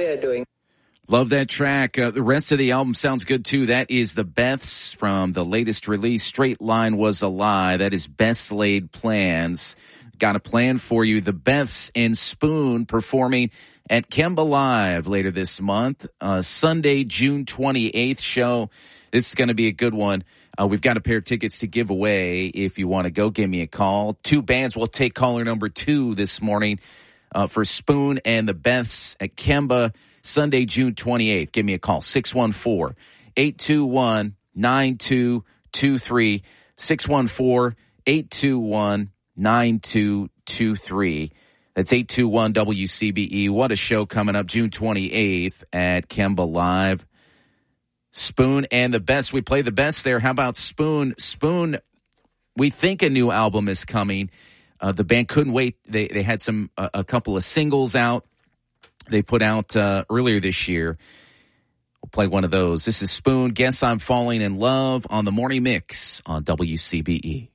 we are doing. Love that track. The rest of the album sounds good, too. That is the Beths from the latest release, Straight Line Was a Lie. That is Best Laid Plans. Got a plan for you. The Beths and Spoon performing at Kemba Live later this month. Sunday, June 28th show. This is going to be a good one. We've got a pair of tickets to give away. If you want to go, give me a call. 2 bands. We'll take caller number 2 this morning for Spoon and the Beths at Kemba. Sunday, June 28th. Give me a call, 614-821-9223, 614-821-9223. That's 821-WCBE. What a show coming up June 28th at Kemba Live. Spoon and the Beths. We play the Beths there. How about Spoon? Spoon, we think a new album is coming. The band couldn't wait. They had a couple of singles out. They put out earlier this year. We'll play one of those. This is Spoon, Guess I'm Falling in Love on the Morning Mix on WCBE.